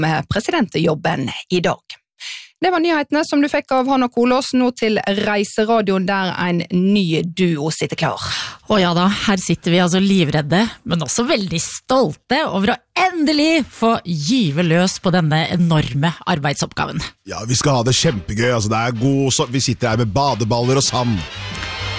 med presidentjobben I dag. Det var nyhetene som du fikk av Hanna Kolås, nå til Reiseradioen der en ny duo sitter klar. Og ja da, her sitter vi altså livredde, men også veldig stolte over å endelig få gyve løs på denne enorme arbeidsoppgaven. Ja, vi skal ha det kjempegøy, altså det god, vi sitter her med badeballer og sand.